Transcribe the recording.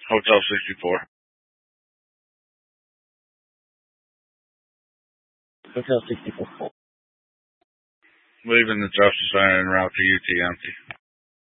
Hotel 64. Hotel 64. Leaving the Justice Center en route to UT empty.